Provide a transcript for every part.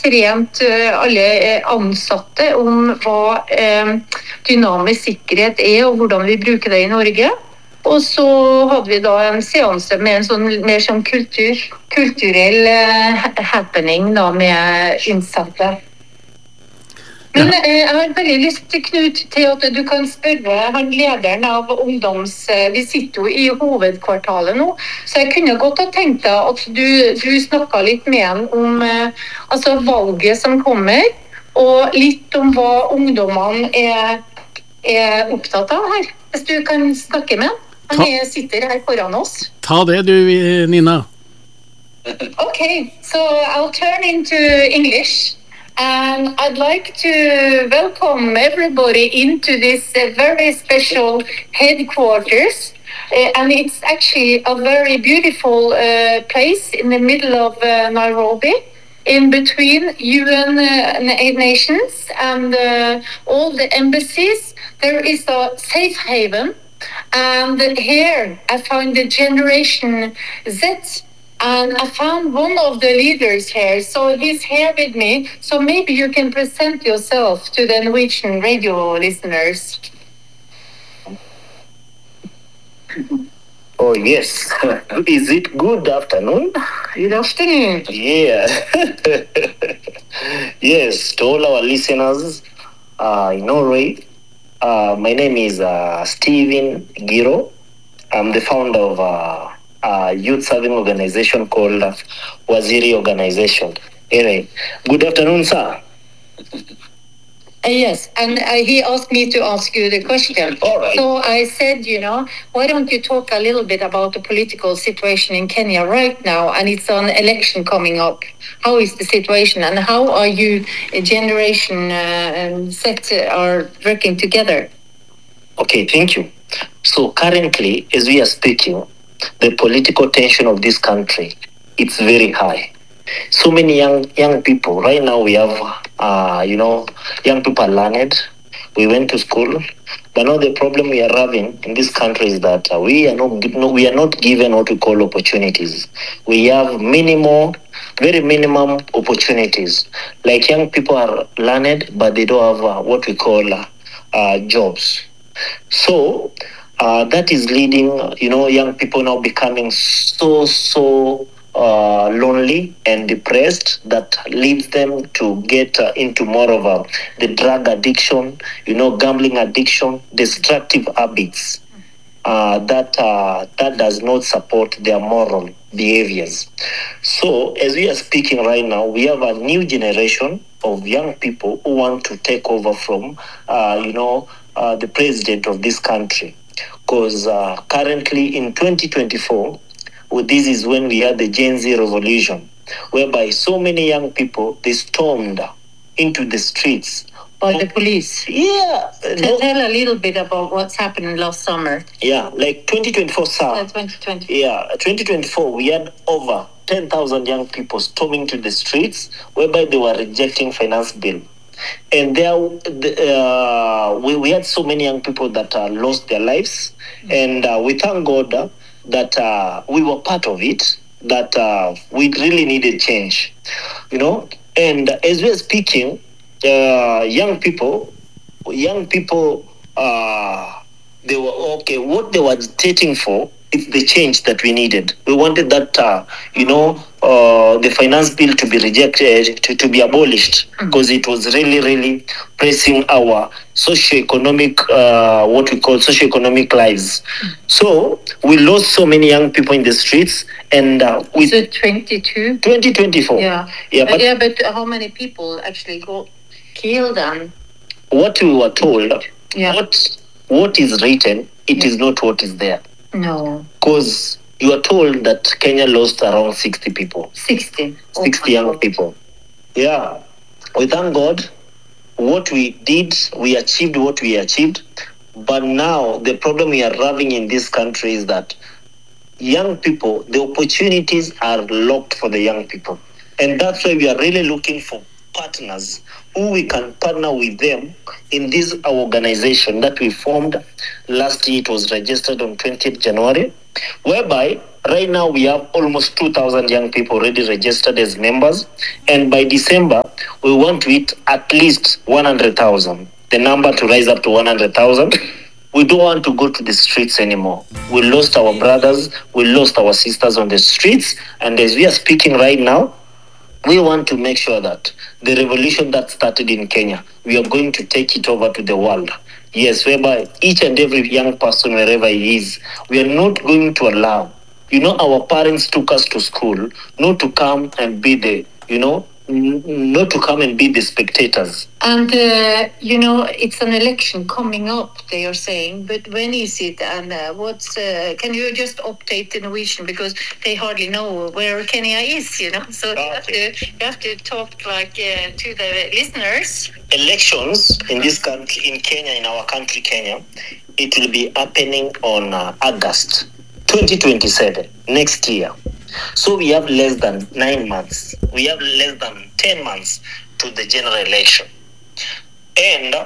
trent alle ansatte om hva dynamisk sikkerhet og hvordan vi bruker det i Norge. Og så hadde vi da en seanse med en sånn, mer sånn kulturell happening da, med innsatte. Men jeg har veldig lyst til, Knut, til at du kan spørre han lederen av vi sitter jo i hovedkvartalet nå, så jeg kunne godt ha tenkt deg at du snakket litt med han om altså valget som kommer, og litt om hva ungdommene er opptatt av her. Hvis du kan snakke med han. Han sitter her foran oss. Ta det du, Nina. Okay, so I'll turn into English. And I'd like to welcome everybody into this very special headquarters. And it's actually a very beautiful place in the middle of Nairobi, in between UN nations and all the embassies. There is a safe haven. And here I found the Generation Z. And I found one of the leaders here, so he's here with me. So maybe you can present yourself to the Norwegian radio listeners. Oh, yes. Is it good afternoon? Good afternoon. Yeah. Yes, to all our listeners in Norway, my name is Stephen Giro. I'm the founder of a youth serving organization called Waziri Organization. Anyway, good afternoon, sir. Yes, and he asked me to ask you the question. All right. So I said, why don't you talk a little bit about the political situation in Kenya right now, and it's an election coming up. How is the situation, and how are you, Generation Z, are working together? Okay, thank you. So currently, as we are speaking, the political tension of this country, it's very high. So many young people. Right now we have, young people are learned. We went to school. But now the problem we are having in this country is that we are not given what we call opportunities. We have very minimum opportunities. Like young people are learned, but they don't have what we call jobs. So that is leading, young people now becoming so lonely and depressed, that leads them to get into more of the drug addiction, gambling addiction, destructive habits that does not support their moral behaviors. So as we are speaking right now, we have a new generation of young people who want to take over from, the president of this country. Because currently in 2024, this is when we had the Gen Z revolution, whereby so many young people, they stormed into the streets. By the police? Yeah. Tell a little bit about what's happened last summer. Yeah, like 2024, sir. 2020. Yeah, 2024, we had over 10,000 young people storming to the streets, whereby they were rejecting finance bill. And there, we had so many young people that lost their lives. And we thank God that we were part of it, that we really needed change, And as we are speaking, young people, they were okay. What they were agitating for is the change that we needed. We wanted that, the finance bill to be rejected, to be abolished, because it was really pressing our socioeconomic, what we call socioeconomic lives. So we lost so many young people in the streets, and is it 22? 2024. Yeah. But how many people actually got killed? And what we were told, yeah. What is written, it is not what is there. No. Because you are told that Kenya lost around 60 people. 60? 60 young people. Yeah. We thank God. What we did, we achieved what we achieved. But now the problem we are having in this country is that young people, the opportunities are locked for the young people. And that's why we are really looking for partners who we can partner with them in this organization that we formed last year. It was registered on 20th January, whereby right now we have almost 2,000 young people already registered as members. And by December, We want to hit at least 100,000. The number to rise up to 100,000. We don't want to go to the streets anymore. We lost our brothers, we lost our sisters on the streets, and as we are speaking right now, we want to make sure that the revolution that started in Kenya, we are going to take it over to the world. Yes, whereby each and every young person, wherever he is, we are not going to allow, our parents took us to school, not to come and be the, not to come and be the spectators. And, it's an election coming up, they are saying, but when is it and can you just update the Norwegian because they hardly know where Kenya is, so you have to talk to the listeners. Elections in this country, in Kenya, in our country, Kenya, it will be happening on August 2027, next year. So we have less than 9 months. We have less than 10 months to the general election. And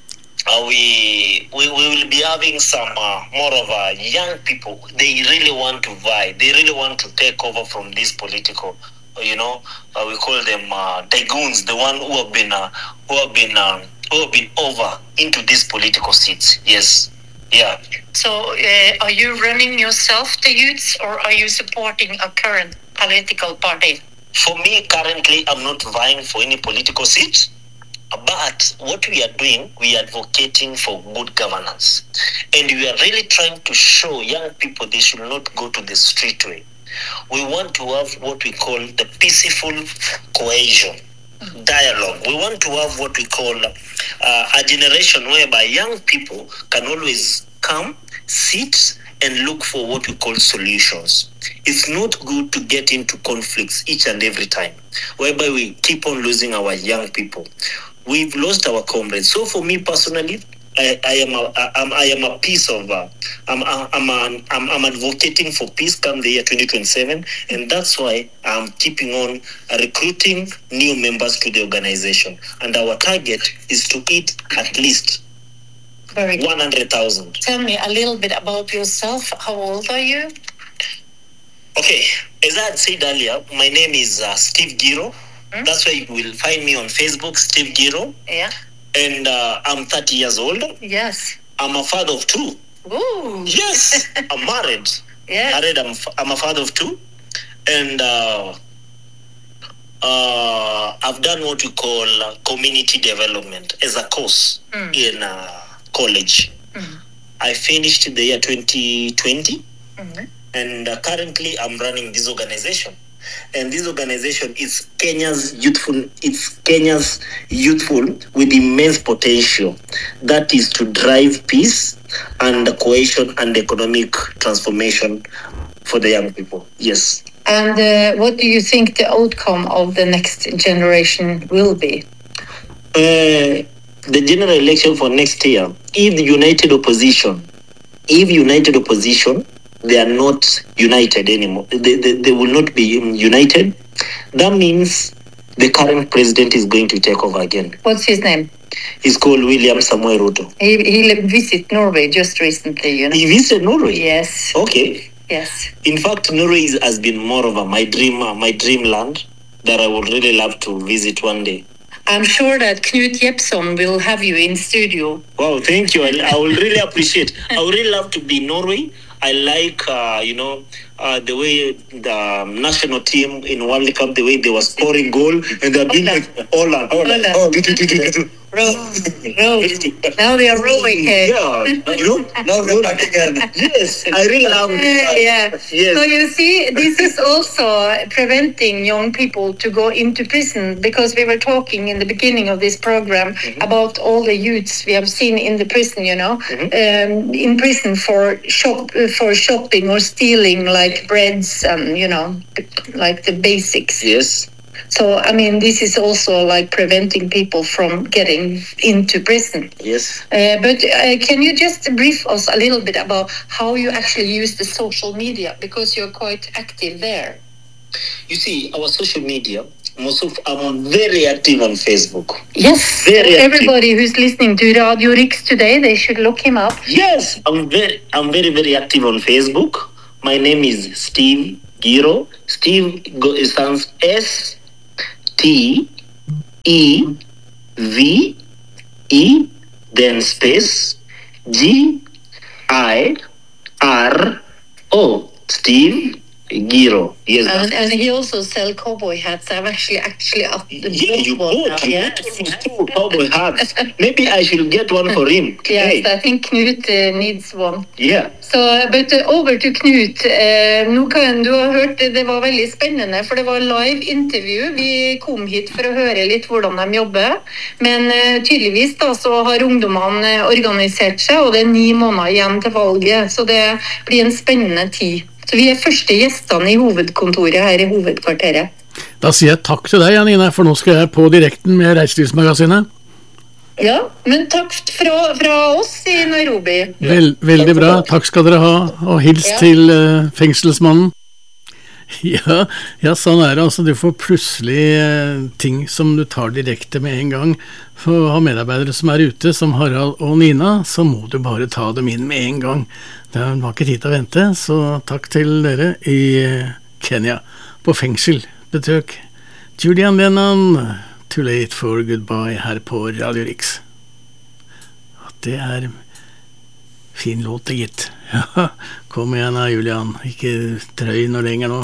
we will be having some more of young people. They really want to vie. They really want to take over from this political, we call them tycoons, the one who have been over into these political seats. Yes. Yeah. So are you running yourself, the youths, or are you supporting a current political party? For me, currently, I'm not vying for any political seat. But what we are doing, we are advocating for good governance. And we are really trying to show young people they should not go to the street way. We want to have what we call the peaceful cohesion. Dialogue. We want to have what we call a generation whereby young people can always come, sit, and look for what we call solutions. It's not good to get into conflicts each and every time, whereby we keep on losing our young people. We've lost our comrades. So for me personally, I am a piece of. I'm advocating for peace come the year 2027, and that's why I'm keeping on recruiting new members to the organization. And our target is to hit at least 100,000. Tell me a little bit about yourself. How old are you? Okay, as I had said earlier, my name is Steve Giro. That's why you will find me on Facebook, Steve Giro. Yeah. And I'm 30 years old. Yes. I'm a father of 2. Ooh. Yes, I'm married. Yeah. I'm a father of 2. And I've done what we call community development as a course in college. I finished the year 2020. And currently I'm running this organization. And this organization is Kenya's youthful with immense potential. That is to drive peace and cohesion and economic transformation for the young people. Yes. And what do you think the outcome of the next generation will be? The general election for next year, if united opposition, they are not united anymore. They will not be united. That means the current president is going to take over again. What's his name? He's called William Samoei Ruto. He visited Norway just recently, He visited Norway? Yes. Okay. Yes. In fact, Norway has been more of my dream land that I would really love to visit one day. I'm sure that Knut Jepson will have you in studio. Wow, thank you. I will really appreciate. I would really love to be in Norway. I like, the way the national team in World Cup, the way they were scoring goal, and they're being like, Holland. Now they are rowing. Yeah, now we're back again. Yes, I really love it. Yeah. Yes. So you see, this is also preventing young people to go into prison, because we were talking in the beginning of this program about all the youths we have seen in the prison, in prison for shopping or stealing like breads and, like the basics. Yes. So, I mean, this is also like preventing people from getting into prison. Yes. But can you just brief us a little bit about how you actually use the social media, because you're quite active there? You see, our social media, I'm very active on Facebook. Yes. Very Everybody who's listening to Radio Rix today, they should look him up. Yes, I'm very, very active on Facebook. My name is Steve Giro. Steve stands STEVE then space Giro. Steve Giro. Yes. And he also sell cowboy hats. I've actually at the You boat. bought two cowboy hats. Maybe I should get one for him. Yes, Hey. I think Knut needs one. Yeah. Så, but over til Knut. Nå kan du ha hørt, det var veldig spennende, for det var live intervju. Vi kom hit for å høre litt hvordan de jobber. Men tydeligvis da, så har ungdommene organisert seg, og det 9 måneder igjen til valget. Så det blir en spennende tid. Så vi første gjestene i hovedkontoret her i hovedkvarteret. Da sier jeg takk til deg, Janine, for nå skal jeg på direkten med Reiselivsmagasinet. Ja, men takk fra oss i Nairobi. Veldig bra, takk skal dere ha, og hils til fengselsmannen. Ja, sånn det, altså. Du får plutselig ting som du tar direkte med en gang. For å ha medarbeidere som ute, som Harald og Nina, så må du bare ta dem inn med en gang. Det var ikke tid til å vente, så takk til dere i Kenya på fengselbetøk. Julian Lennon, Too Late for Goodbye her på Radio Rix. Det fin låt, gitt. Ja, kom igjen da, Julian. Ikke drøy noe lenger nå.